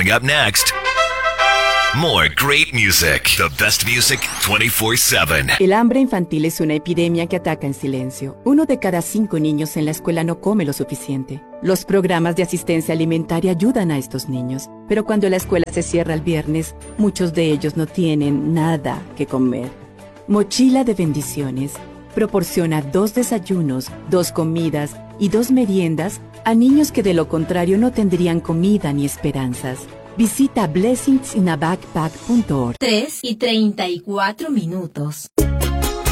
Coming up next, more great music. The best music 24/7. El hambre infantil es una epidemia que ataca en silencio. 1 de cada 5 niños en la escuela no come lo suficiente. Los programas de asistencia alimentaria ayudan a estos niños, pero cuando la escuela se cierra el viernes, muchos de ellos no tienen nada que comer. Mochila de Bendiciones proporciona 2 desayunos, 2 comidas y 2 meriendas a niños que de lo contrario no tendrían comida ni esperanzas. Visita blessingsinabagpack.org. 3:34.